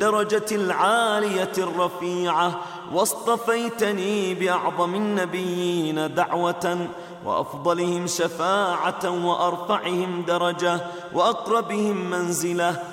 الدرجة العالية الرفيعة، واصطفيتني بأعظم النبيين دعوة وأفضلهم شفاعة وأرفعهم درجة وأقربهم منزلة